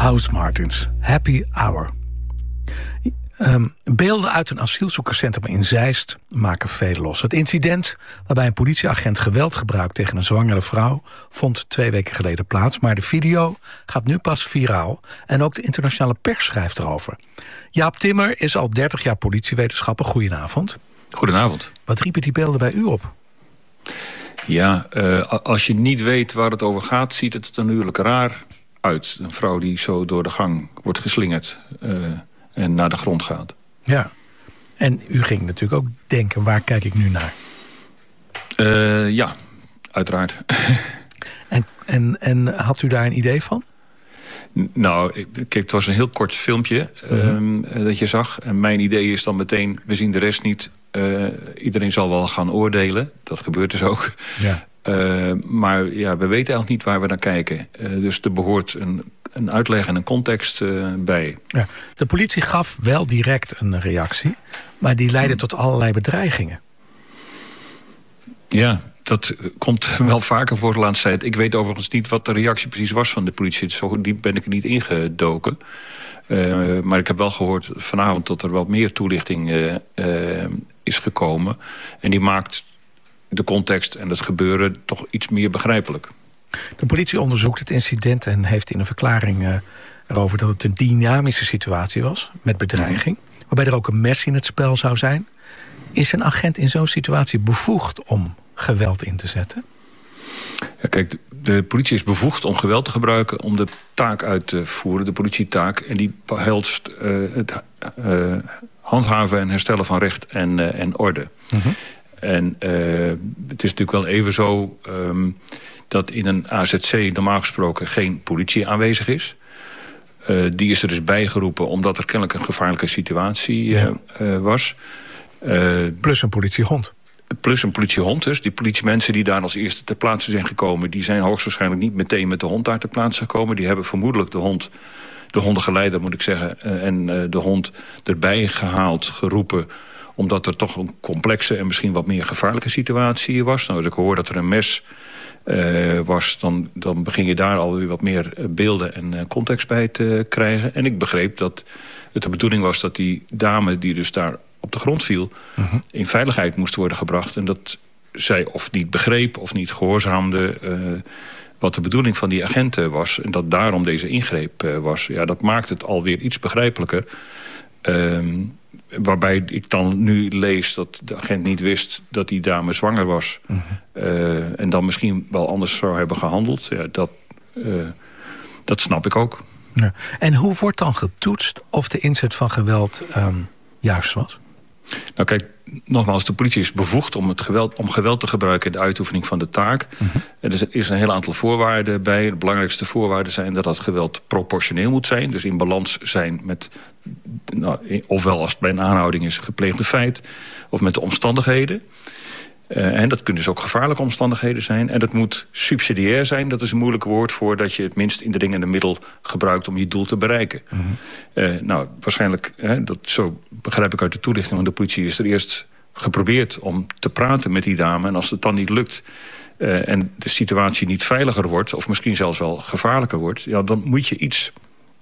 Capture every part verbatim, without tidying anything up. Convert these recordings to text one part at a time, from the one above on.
Housemartins, Happy Hour. Um, beelden uit een asielzoekerscentrum in Zeist maken veel los. Het incident waarbij een politieagent geweld gebruikt tegen een zwangere vrouw vond twee weken geleden plaats. Maar de video gaat nu pas viraal en ook de internationale pers schrijft erover. Jaap Timmer is al dertig jaar politiewetenschapper. Goedenavond. Goedenavond. Wat riepen die beelden bij u op? Ja, uh, als je niet weet waar het over gaat, ziet het er natuurlijk raar uit. Een vrouw die zo door de gang wordt geslingerd uh, en naar de grond gaat. Ja, en u ging natuurlijk ook denken, waar kijk ik nu naar? Uh, ja, uiteraard. en, en, en had u daar een idee van? Nou, kijk, het was een heel kort filmpje um, uh, dat je zag. En mijn idee is dan meteen, we zien de rest niet. Uh, iedereen zal wel gaan oordelen. Dat gebeurt dus ook. Ja. Uh, maar ja, we weten eigenlijk niet waar we naar kijken. Uh, dus er behoort een, een uitleg en een context uh, bij. Ja. De politie gaf wel direct een reactie, maar die leidde hmm. tot allerlei bedreigingen. Ja, dat komt wel vaker voor de laatste tijd. Ik weet overigens niet wat de reactie precies was van de politie. Zo diep ben ik er niet ingedoken. Uh, maar ik heb wel gehoord vanavond dat er wat meer toelichting uh, uh, is gekomen. En die maakt de context en het gebeuren toch iets meer begrijpelijk. De politie onderzoekt het incident en heeft in een verklaring uh, erover dat het een dynamische situatie was met bedreiging. Waarbij er ook een mes in het spel zou zijn. Is een agent in zo'n situatie bevoegd om geweld in te zetten? Ja, kijk, de politie is bevoegd om geweld te gebruiken om de taak uit te voeren, de politietaak. En die behelst uh, het uh, handhaven en herstellen van recht en, uh, en orde. Uh-huh. En uh, het is natuurlijk wel even zo um, dat in een A Z C normaal gesproken geen politie aanwezig is. Uh, die is er dus bijgeroepen omdat er kennelijk een gevaarlijke situatie uh, ja. uh, was. Uh, Plus een politiehond. Plus een politiehond dus. Die politiemensen die daar als eerste ter plaatse zijn gekomen, die zijn hoogstwaarschijnlijk niet meteen met de hond daar ter plaatse gekomen. Die hebben vermoedelijk de hond, de hondengeleider moet ik zeggen, uh, en uh, de hond erbij gehaald, geroepen, omdat er toch een complexe en misschien wat meer gevaarlijke situatie was. Nou, als ik hoor dat er een mes uh, was, dan, dan begin je daar alweer wat meer beelden en uh, context bij te krijgen. En ik begreep dat het de bedoeling was dat die dame die dus daar op de grond viel, uh-huh. in veiligheid moest worden gebracht. En dat zij of niet begreep of niet gehoorzaamde uh, wat de bedoeling van die agenten was. En dat daarom deze ingreep uh, was. Ja, dat maakt het alweer iets begrijpelijker. Um, waarbij ik dan nu lees dat de agent niet wist dat die dame zwanger was. Uh-huh. Uh, en dan misschien wel anders zou hebben gehandeld. Ja, dat, uh, dat snap ik ook. Ja. En hoe wordt dan getoetst of de inzet van geweld um, juist was? Nou kijk, nogmaals, de politie is bevoegd om, het geweld, om geweld te gebruiken in de uitoefening van de taak. Uh-huh. Er is een heel aantal voorwaarden bij. De belangrijkste voorwaarden zijn dat dat geweld proportioneel moet zijn. Dus in balans zijn met, nou, ofwel als het bij een aanhouding is, gepleegde feit, of met de omstandigheden. Uh, en dat kunnen dus ook gevaarlijke omstandigheden zijn. En dat moet subsidiair zijn. Dat is een moeilijk woord voor dat je het minst indringende middel gebruikt om je doel te bereiken. Uh-huh. Uh, nou, waarschijnlijk, hè, dat, zo begrijp ik uit de toelichting van de politie, is er eerst geprobeerd om te praten met die dame. En als het dan niet lukt uh, en de situatie niet veiliger wordt, of misschien zelfs wel gevaarlijker wordt, ja, dan moet je iets.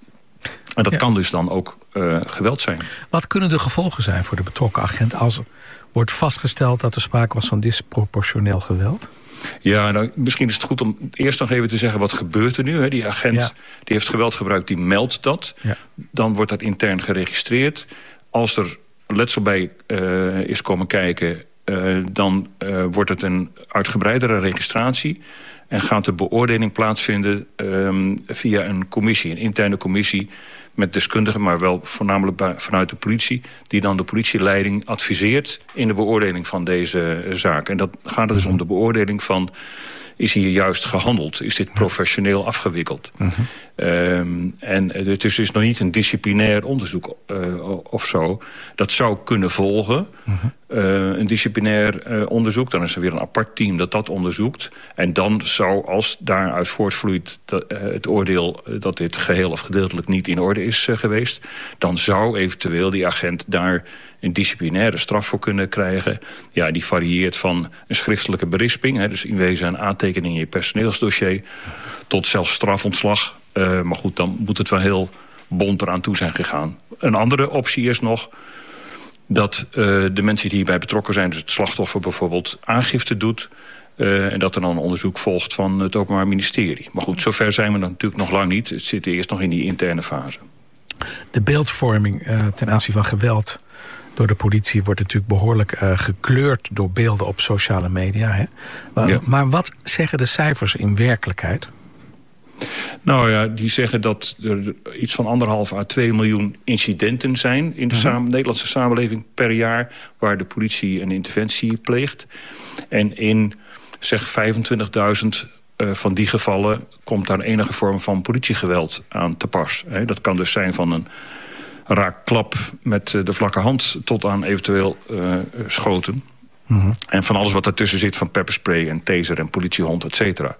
En dat ja. kan dus dan ook uh, geweld zijn. Wat kunnen de gevolgen zijn voor de betrokken agent als wordt vastgesteld dat er sprake was van disproportioneel geweld? Ja, nou, misschien is het goed om eerst nog even te zeggen, wat gebeurt er nu? Hè? Die agent ja. die heeft geweld gebruikt, die meldt dat. Ja. Dan wordt dat intern geregistreerd. Als er letsel bij uh, is komen kijken, uh, dan uh, wordt het een uitgebreidere registratie. En gaat de beoordeling plaatsvinden um, via een commissie, een interne commissie met deskundigen, maar wel voornamelijk vanuit de politie, die dan de politieleiding adviseert in de beoordeling van deze zaak. En dat gaat dus om de beoordeling van, is hier juist gehandeld? Is dit professioneel afgewikkeld? Uh-huh. Um, en het is dus nog niet een disciplinair onderzoek uh, of zo. Dat zou kunnen volgen. Uh-huh. Uh, een disciplinair uh, onderzoek. Dan is er weer een apart team dat dat onderzoekt. En dan zou, als daaruit voortvloeit dat, uh, het oordeel uh, dat dit geheel of gedeeltelijk niet in orde is uh, geweest, dan zou eventueel die agent daar een disciplinaire straf voor kunnen krijgen. Ja, die varieert van een schriftelijke berisping, hè, dus in wezen een aantekening in je personeelsdossier, tot zelfs strafontslag. Uh, maar goed, dan moet het wel heel bont eraan toe zijn gegaan. Een andere optie is nog dat uh, de mensen die hierbij betrokken zijn, dus het slachtoffer bijvoorbeeld, aangifte doet. Uh, en dat er dan een onderzoek volgt van het Openbaar Ministerie. Maar goed, zover zijn we dan natuurlijk nog lang niet. Het zit eerst nog in die interne fase. De beeldvorming uh, ten aanzien van geweld door de politie wordt natuurlijk behoorlijk uh, gekleurd door beelden op sociale media. Hè? Maar, ja. maar wat zeggen de cijfers in werkelijkheid? Nou ja, die zeggen dat er iets van anderhalf à twee miljoen incidenten zijn in de uh-huh. samen, Nederlandse samenleving per jaar, waar de politie een interventie pleegt. En in zeg vijfentwintigduizend uh, van die gevallen komt daar enige vorm van politiegeweld aan te pas. He, dat kan dus zijn van een raakklap met uh, de vlakke hand tot aan eventueel uh, schoten. Uh-huh. En van alles wat ertussen zit, van pepperspray en taser en politiehond, et cetera.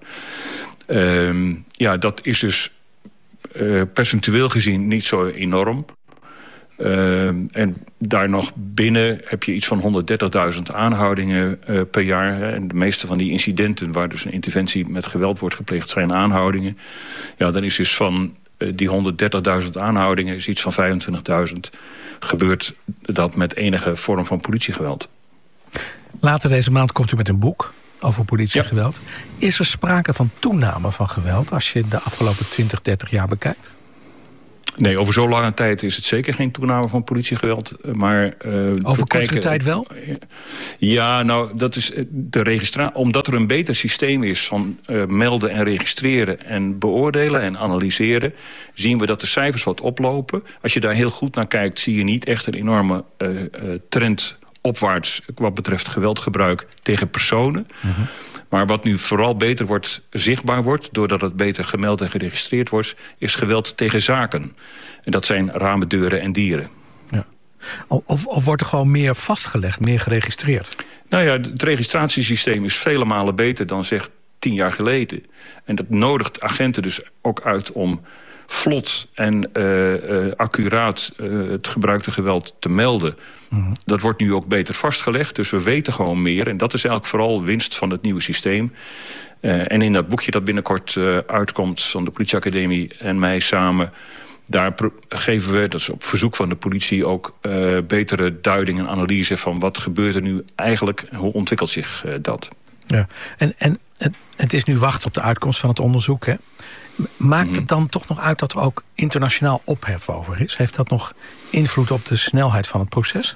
Um, ja, dat is dus uh, percentueel gezien niet zo enorm. Uh, en daar nog binnen heb je iets van honderddertigduizend aanhoudingen uh, per jaar. Hè. En de meeste van die incidenten waar dus een interventie met geweld wordt gepleegd zijn aanhoudingen. Ja, dan is dus van uh, die honderddertigduizend aanhoudingen is iets van vijfentwintigduizend gebeurt dat met enige vorm van politiegeweld. Later deze maand komt u met een boek over politiegeweld. Ja. Is er sprake van toename van geweld als je de afgelopen twintig, dertig jaar bekijkt? Nee, over zo'n lange tijd is het zeker geen toename van politiegeweld. Maar, uh, over kortere tijd wel? Ja, nou, dat is de registratie. Omdat er een beter systeem is van uh, melden en registreren en beoordelen en analyseren, zien we dat de cijfers wat oplopen. Als je daar heel goed naar kijkt, zie je niet echt een enorme uh, uh, trend opwaarts wat betreft geweldgebruik tegen personen. Uh-huh. Maar wat nu vooral beter wordt, zichtbaar wordt, doordat het beter gemeld en geregistreerd wordt, is geweld tegen zaken. En dat zijn ramen, deuren en dieren. Ja. Of, of wordt er gewoon meer vastgelegd, meer geregistreerd? Nou ja, het registratiesysteem is vele malen beter dan zeg tien jaar geleden. En dat nodigt agenten dus ook uit om vlot en uh, uh, accuraat uh, het gebruikte geweld te melden. Mm-hmm. Dat wordt nu ook beter vastgelegd, dus we weten gewoon meer. En dat is eigenlijk vooral winst van het nieuwe systeem. Uh, en in dat boekje dat binnenkort uh, uitkomt van de politieacademie en mij samen, daar pro- geven we, dat is op verzoek van de politie, ook uh, betere duiding en analyse van wat gebeurt er nu eigenlijk, hoe ontwikkelt zich uh, dat. Ja. En, en het is nu wachten op de uitkomst van het onderzoek, hè? Maakt het dan toch nog uit dat er ook internationaal ophef over is? Heeft dat nog invloed op de snelheid van het proces?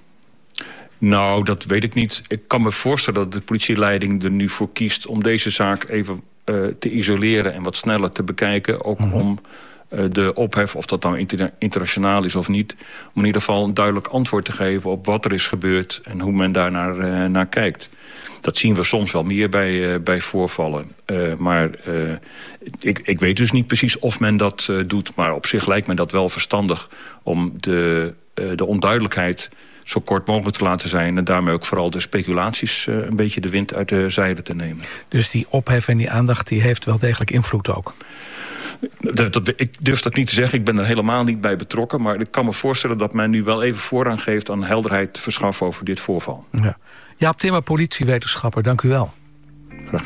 Nou, dat weet ik niet. Ik kan me voorstellen dat de politieleiding er nu voor kiest om deze zaak even uh, te isoleren en wat sneller te bekijken. Ook mm-hmm. om uh, de ophef, of dat nou inter- internationaal is of niet, om in ieder geval een duidelijk antwoord te geven op wat er is gebeurd en hoe men daar naar, uh, naar kijkt. Dat zien we soms wel meer bij, uh, bij voorvallen. Uh, maar uh, ik, ik weet dus niet precies of men dat uh, doet. Maar op zich lijkt me dat wel verstandig om de, uh, de onduidelijkheid zo kort mogelijk te laten zijn. En daarmee ook vooral de speculaties uh, een beetje de wind uit de zeilen te nemen. Dus die ophef en die aandacht die heeft wel degelijk invloed ook? Dat, dat, ik durf dat niet te zeggen. Ik ben er helemaal niet bij betrokken. Maar ik kan me voorstellen dat men nu wel even voorrang geeft aan helderheid te verschaffen over dit voorval. Ja. Jaap Timmer, politiewetenschapper, dank u wel.